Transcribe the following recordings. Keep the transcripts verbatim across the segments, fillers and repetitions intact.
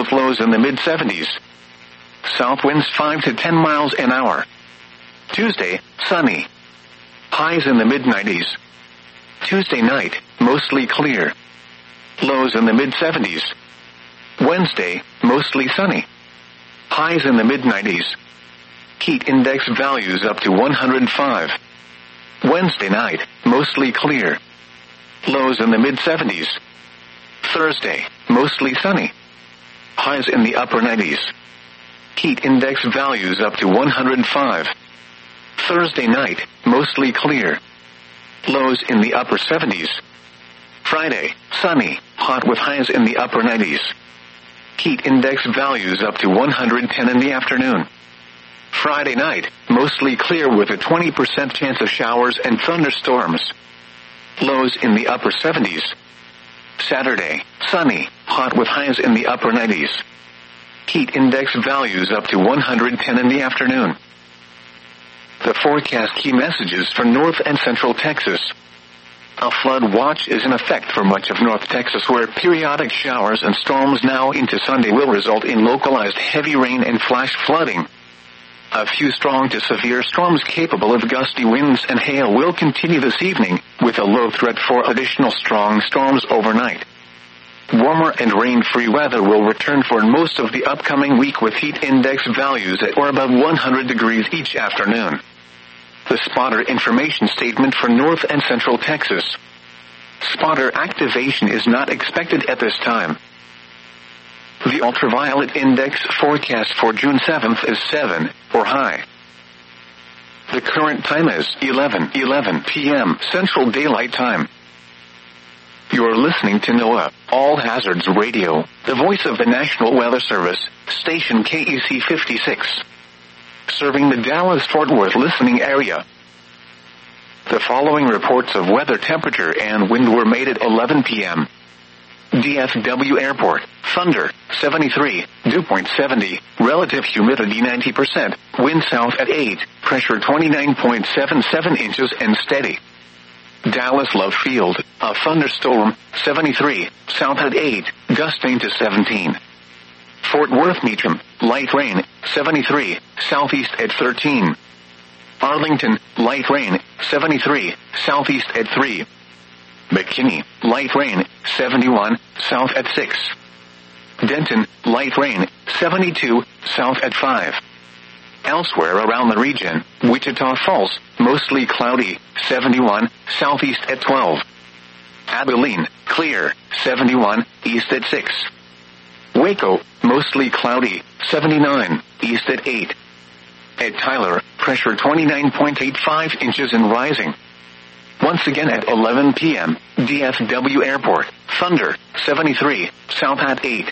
with lows in the mid seventies. South winds five to ten miles an hour. Tuesday, sunny. Highs in the mid nineties. Tuesday night, mostly clear. Lows in the mid seventies. Wednesday, mostly sunny. Highs in the mid nineties. Heat index values up to one hundred five. Wednesday night, mostly clear. Lows in the mid seventies. Thursday, mostly sunny. Highs in the upper nineties. Heat index values up to one hundred five. Thursday night, mostly clear. Lows in the upper seventies. Friday, sunny, hot with highs in the upper nineties. Heat index values up to one hundred ten in the afternoon. Friday night, mostly clear with a twenty percent chance of showers and thunderstorms. Lows in the upper seventies. Saturday, sunny, hot with highs in the upper nineties. Heat index values up to one hundred ten in the afternoon. The forecast key messages for North and Central Texas. A flood watch is in effect for much of North Texas, where periodic showers and storms now into Sunday will result in localized heavy rain and flash flooding. A few strong to severe storms capable of gusty winds and hail will continue this evening, with a low threat for additional strong storms overnight. Warmer and rain-free weather will return for most of the upcoming week, with heat index values at or above one hundred degrees each afternoon. The spotter information statement for North and Central Texas. Spotter activation is not expected at this time. The ultraviolet index forecast for June seventh is seven, or high. The current time is eleven eleven p.m. Central Daylight Time. You're listening to NOAA, All Hazards Radio, the voice of the National Weather Service, station K E C fifty-six. Serving the Dallas-Fort Worth listening area. The following reports of weather, temperature, and wind were made at eleven p.m. D F W Airport, thunder, seventy-three, dew point seventy, relative humidity ninety percent, wind south at eight, pressure twenty-nine point seven seven inches and steady. Dallas Love Field, a thunderstorm, seventy-three, south at eight, gusting to seventeen. Fort Worth Meacham, light rain, seventy-three, southeast at thirteen. Arlington, light rain, seventy-three, southeast at three. McKinney, light rain, seventy-one, south at six. Denton, light rain, seventy-two, south at five. Elsewhere around the region, Wichita Falls, mostly cloudy, seventy-one, southeast at twelve. Abilene, clear, seventy-one, east at six. Waco, mostly cloudy, seventy-nine, east at eight. At Tyler, pressure twenty-nine point eight five inches and rising. Once again at eleven p.m., D F W Airport, thunder, seventy-three, south at eight.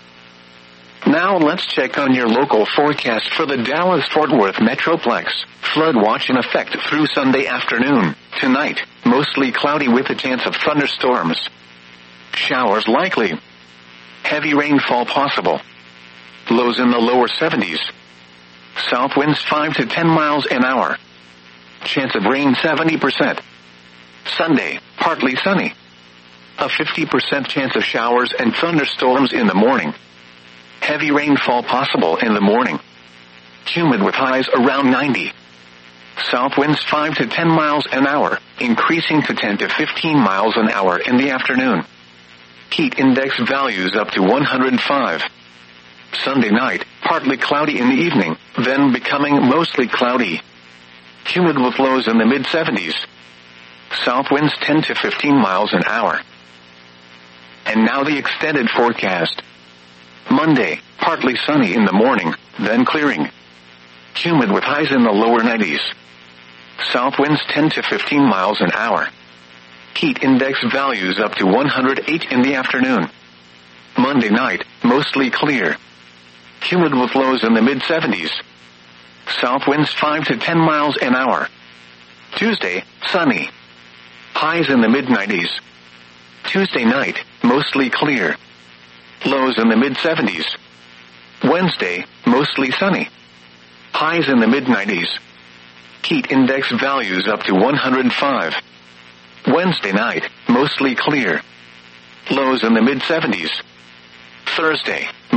Now let's check on your local forecast for the Dallas-Fort Worth Metroplex. Flood watch in effect through Sunday afternoon. Tonight, mostly cloudy with a chance of thunderstorms. Showers likely. Heavy rainfall possible. Lows in the lower seventies. South winds five to ten miles an hour. Chance of rain seventy percent. Sunday, partly sunny. A fifty percent chance of showers and thunderstorms in the morning. Heavy rainfall possible in the morning. Humid with highs around ninety. South winds five to ten miles an hour, increasing to ten to fifteen miles an hour in the afternoon. Heat index values up to one hundred five. Sunday night, partly cloudy in the evening, then becoming mostly cloudy. Humid with lows in the mid seventies. South winds ten to fifteen miles an hour. And now the extended forecast. Monday, partly sunny in the morning, then clearing. Humid with highs in the lower nineties. South winds ten to fifteen miles an hour. Heat index values up to one hundred eight in the afternoon. Monday night, mostly clear. Humid with lows in the mid seventies. South winds five to ten miles an hour. Tuesday, sunny. Highs in the mid nineties. Tuesday night, mostly clear. Lows in the mid seventies. Wednesday, mostly sunny. Highs in the mid nineties. Heat index values up to one hundred five. Wednesday night, mostly clear. Lows in the mid seventies. Thursday,